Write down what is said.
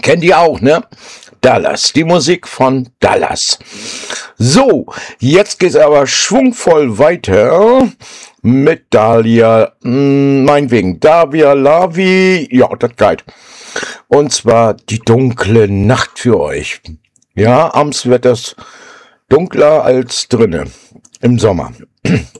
Kennt ihr auch, ne? Dallas, die Musik von Dallas. So, jetzt geht's aber schwungvoll weiter mit Dahlia, meinetwegen, Davia Lavi, ja, das geht. Und zwar die dunkle Nacht für euch. Ja, abends wird das dunkler als drinnen im Sommer.